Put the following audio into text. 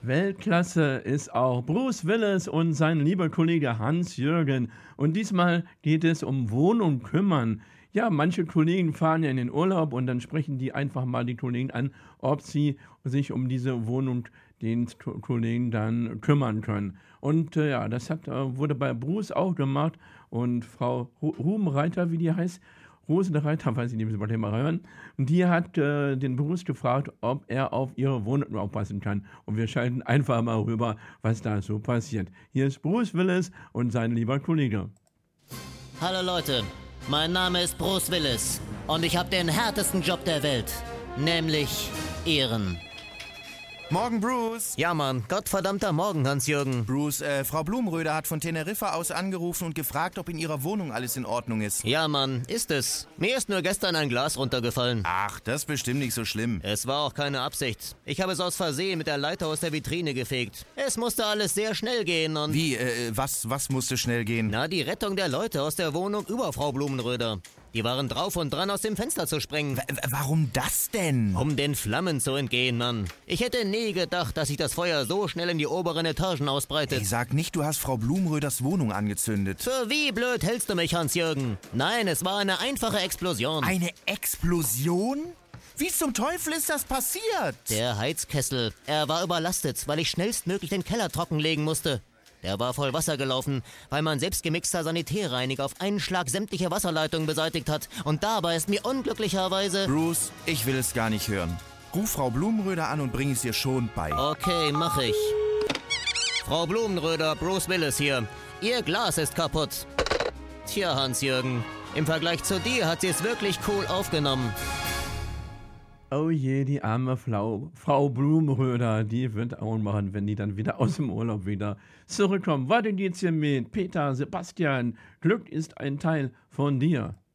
Weltklasse ist auch Bruce Willis und sein lieber Kollege Hans-Jürgen. Und diesmal geht es um Wohnen und Kümmern. Ja, manche Kollegen fahren ja in den Urlaub und dann sprechen die einfach mal die Kollegen an, ob sie sich um diese Wohnung den Kollegen dann kümmern können. Und ja, das wurde bei Bruce auch gemacht und Frau Rubenreiter, wie die heißt, Rosenreiter, weiß ich nicht, wie sie mal hören. Und die hat den Bruce gefragt, ob er auf ihre Wohnung aufpassen kann. Und wir schalten einfach mal rüber, was da so passiert. Hier ist Bruce Willis und sein lieber Kollege. Hallo Leute, mein Name ist Bruce Willis und ich habe den härtesten Job der Welt, nämlich Ihren. Morgen, Bruce. Ja, Mann, gottverdammter Morgen, Hans-Jürgen. Bruce, Frau Blumenröder hat von Teneriffa aus angerufen und gefragt, ob in ihrer Wohnung alles in Ordnung ist. Ja, Mann, ist es. Mir ist nur gestern ein Glas runtergefallen. Ach, das ist bestimmt nicht so schlimm. Es war auch keine Absicht. Ich habe es aus Versehen mit der Leiter aus der Vitrine gefegt. Es musste alles sehr schnell gehen und... Wie, was musste schnell gehen? Na, die Rettung der Leute aus der Wohnung über Frau Blumenröder. Die waren drauf und dran, aus dem Fenster zu springen. Warum das denn? Um den Flammen zu entgehen, Mann. Ich hätte nie gedacht, dass sich das Feuer so schnell in die oberen Etagen ausbreitet. Ich sag nicht, du hast Frau Blumenröders Wohnung angezündet. Für wie blöd hältst du mich, Hans-Jürgen? Nein, es war eine einfache Explosion. Eine Explosion? Wie zum Teufel ist das passiert? Der Heizkessel. Er war überlastet, weil ich schnellstmöglich den Keller trockenlegen musste. Der war voll Wasser gelaufen, weil mein selbstgemixter Sanitärreiniger auf einen Schlag sämtliche Wasserleitungen beseitigt hat. Und dabei ist mir unglücklicherweise... Bruce, ich will es gar nicht hören. Ruf Frau Blumenröder an und bring es ihr schon bei. Okay, mach ich. Frau Blumenröder, Bruce Willis hier. Ihr Glas ist kaputt. Tja, Hans-Jürgen, im Vergleich zu dir hat sie es wirklich cool aufgenommen. Oh je, die arme Frau Blumenröder, die wird auch machen, wenn die dann wieder aus dem Urlaub wieder zurückkommen. Weiter geht's hier mit Peter Sebastian. Glück ist ein Teil von dir.